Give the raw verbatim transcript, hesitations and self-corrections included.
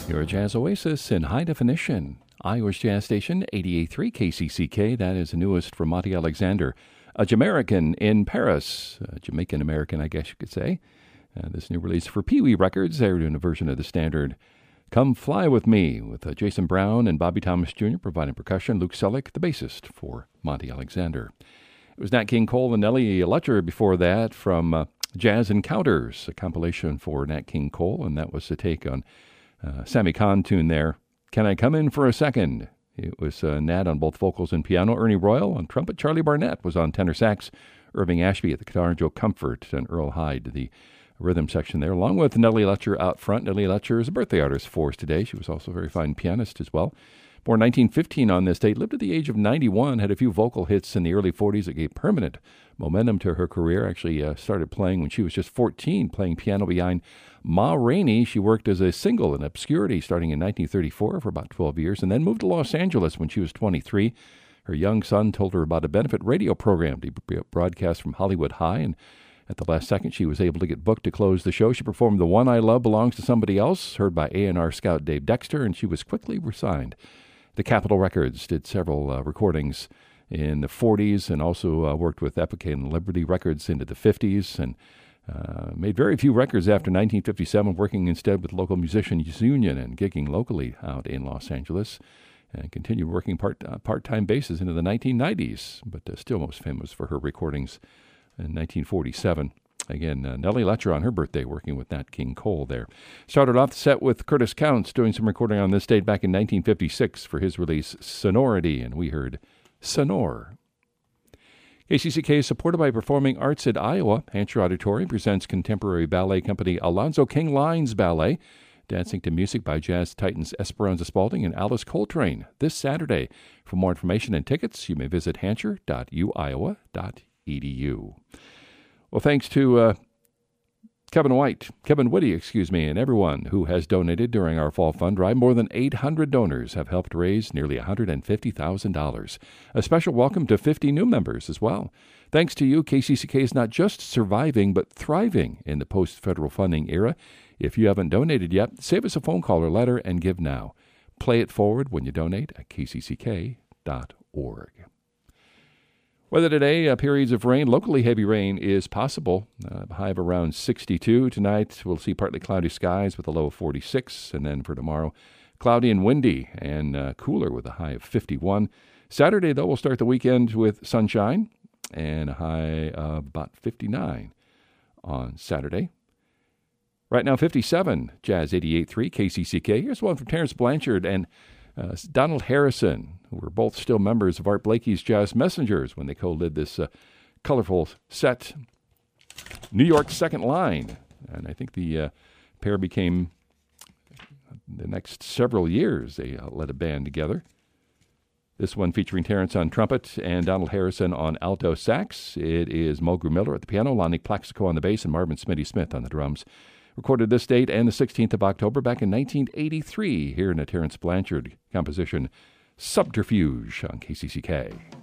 Your Jazz Oasis in high definition. Iowa's Jazz Station, eighty-eight point three K C C K. That is the newest from Monty Alexander. A Jamaican in Paris. A Jamaican-American, I guess you could say. Uh, this new release for Pee Wee Records. They're doing a version of the standard Come Fly With Me with uh, Jason Brown and Bobby Thomas Junior providing percussion. Luke Selleck, the bassist for Monty Alexander. It was Nat King Cole and Nellie Letcher before that from uh, Jazz Encounters, a compilation for Nat King Cole, and that was the take on Uh, Sammy Kahn tune there. Can I Come In for a Second? It was uh, Nat on both vocals and piano, Ernie Royal on trumpet, Charlie Barnett was on tenor sax, Irving Ashby at the guitar, Joe Comfort and Earl Hyde, the rhythm section there, along with Nellie Letcher out front. Nellie Letcher is a birthday artist for us today. She was also a very fine pianist as well. Born nineteen fifteen on this date, lived at the age of ninety-one, had a few vocal hits in the early forties that gave permanent momentum to her career. Actually uh, started playing when she was just fourteen, playing piano behind Ma Rainey. She worked as a single in obscurity starting in nineteen thirty-four for about twelve years, and then moved to Los Angeles when she was twenty-three. Her young son told her about a benefit radio program to be broadcast from Hollywood High, and at the last second, she was able to get booked to close the show. She performed The One I Love Belongs to Somebody Else, heard by A and R scout Dave Dexter, and she was quickly resigned. The Capitol Records did several uh, recordings in the forties and also uh, worked with Epic and Liberty Records into the fifties and uh, made very few records after nineteen fifty-seven, working instead with local musicians union and gigging locally out in Los Angeles, and continued working part, uh, part-time basis into the nineteen nineties, but uh, still most famous for her recordings in nineteen forty-seven. Again, uh, Nellie Letcher on her birthday working with Nat King Cole there. Started off the set with Curtis Counts doing some recording on this date back in nineteen fifty-six for his release Sonority, and we heard Sonor. K C C K is supported by Performing Arts at Iowa. Hampshire Auditorium presents contemporary ballet company Alonzo King Lines Ballet, dancing to music by jazz titans Esperanza Spalding and Alice Coltrane this Saturday. For more information and tickets, you may visit hampshire dot u iowa dot e d u. Well, thanks to uh, Kevin White, Kevin Whitty, excuse me, and everyone who has donated during our fall fund drive. More than eight hundred donors have helped raise nearly one hundred fifty thousand dollars. A special welcome to fifty new members as well. Thanks to you, K C C K is not just surviving, but thriving in the post-federal funding era. If you haven't donated yet, save us a phone call or letter and give now. Play it forward when you donate at k c c k dot org. Weather today, uh, periods of rain. Locally heavy rain is possible. Uh, a high of around sixty-two. Tonight, we'll see partly cloudy skies with a low of forty-six. And then for tomorrow, cloudy and windy and uh, cooler with a high of fifty-one. Saturday, though, we'll start the weekend with sunshine and a high of about fifty-nine on Saturday. Right now, fifty-seven, Jazz eighty-eight point three, K C C K. Here's one from Terrence Blanchard and Uh, Donald Harrison, who were both still members of Art Blakey's Jazz Messengers when they co-led this uh, colorful set, New York's Second Line. And I think the uh, pair became, the next several years, they uh, led a band together. This one featuring Terrence on trumpet and Donald Harrison on alto sax. It is Mulgrew Miller at the piano, Lonnie Plaxico on the bass, and Marvin Smitty Smith on the drums. Recorded this date and the sixteenth of October back in nineteen eighty-three here in a Terrence Blanchard composition, Subterfuge on K C C K.